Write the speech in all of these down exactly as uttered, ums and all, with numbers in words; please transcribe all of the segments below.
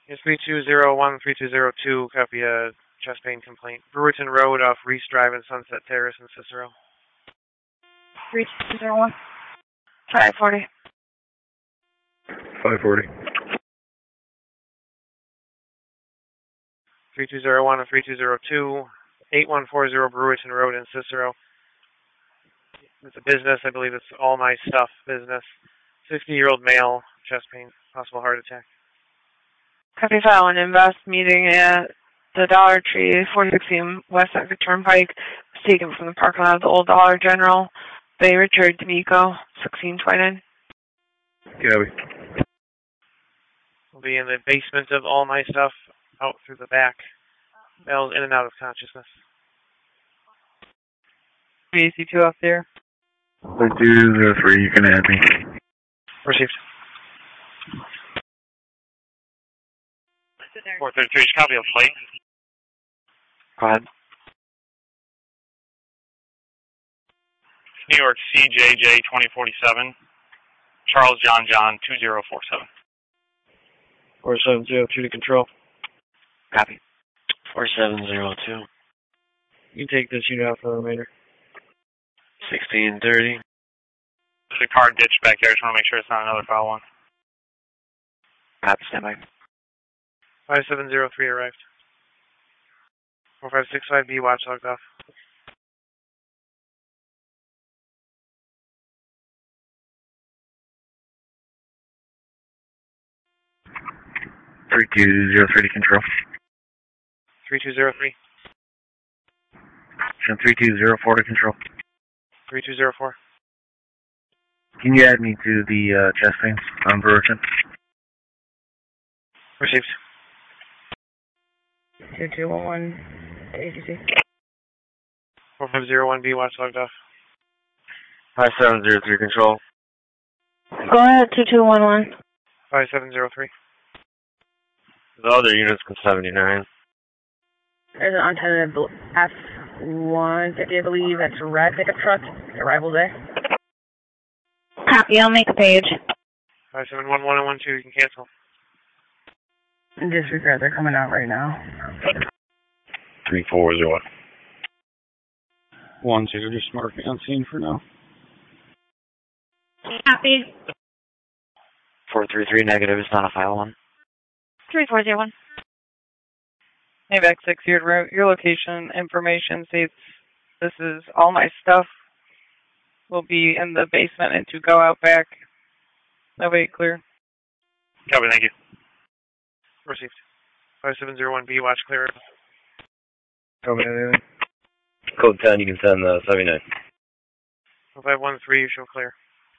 It's three two zero one, three two zero two, copy a chest pain complaint. Brewerton Road off Reese Drive and Sunset Terrace in Cicero. three two zero one, five forty. five forty. three two zero one and three two zero two, eight one four zero Brewerton Road in Cicero. It's a business, I believe it's All My Stuff business. sixty-year-old male, chest pain, possible heart attack. Copy file and invest meeting at the Dollar Tree, four sixteen West Exit Turnpike, was taken from the parking lot of the old Dollar General. Bay Richard D'Amico, sixteen twenty-nine. Gabby. We'll be in the basement of All My Stuff, out through the back. Bell's in and out of consciousness. A C two up there. three two zero three, you can add me. Received. four thirty-three, copy of plate. Go ahead. New York C J J twenty forty-seven, Charles John John two zero four seven. four seven zero two to control. Copy. four seven zero two. You can take this unit out for the remainder. sixteen thirty. There's a car ditch back there. I just want to make sure it's not another foul one. Copy, standby. five seven zero three arrived. four five six five B, watch logged off. three two zero three to control. three two zero three. And three two zero four to control. three two zero four. Can you add me to the uh, chest pain on Brewerton? Received. two two one one, A C C. four five zero one B, watch logged off. five seven zero three, control. Go ahead, two two one one. five seven zero three. The other unit's can seventy-nine. There's an untended F one fifty, I believe. That's a red pickup truck. Arrival day. Copy, I'll make a page. five seven one one and one two, you can cancel. Disregard, they're coming out right now. three four zero one. one two, just mark me on scene for now. Copy. four three three, negative, it's not a file one. three four zero one. Hey, back six, your, your location information states this is All My Stuff. Will be in the basement and to go out back. That way, clear. Copy, thank you. Received. five seven zero one B, watch clear. Copy, anything? Code ten, you can send uh, seventy-nine. five one three, you show clear.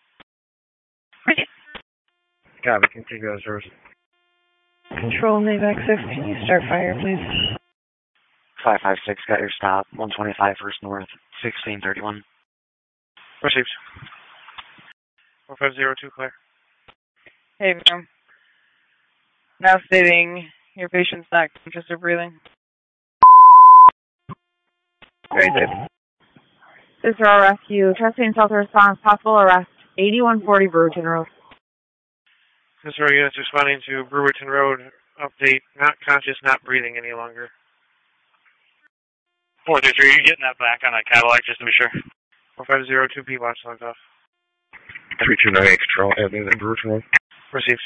Copy, can take those service. Control Maybach six, can you start fire, please? five five six, got your stop. one twenty-five First North, sixteen thirty-one. Received. four five zero two, clear. Hey, ma'am. Now stating your patient's not conscious or breathing. Very good. Cicero Rescue, Trusting Shelter Response, possible arrest, eighty-one forty Brewerton Road. Cicero units responding to Brewerton Road. Update, not conscious, not breathing any longer. four three three, are you getting that back on a Cadillac just to be sure? four five zero two B, watch logged off. three two nine eight, control, add me to Brewerton Road. Received.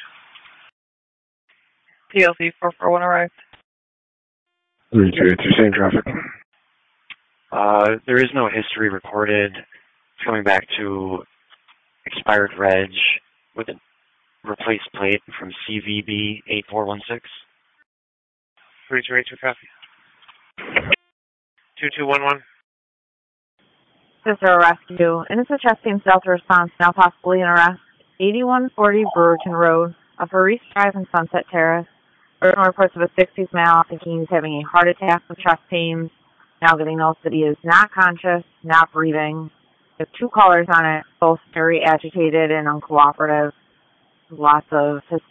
T L C four four one arrived. three two eight two, same traffic. Uh, there is no history recorded. It's coming back to expired reg with a replaced plate from C V B eight four one six. three two eight two, copy. two two one one. Cicero Rescue, Innocent Trusting Shelter Response, now possibly an arrest, eighty-one forty Brewerton Road, Upper Reese Drive and Sunset Terrace. Urgent reports of a sixties male thinking he's having a heart attack with chest pains. Now getting notes that he is not conscious, not breathing. There's two callers on it, both very agitated and uncooperative. Lots of history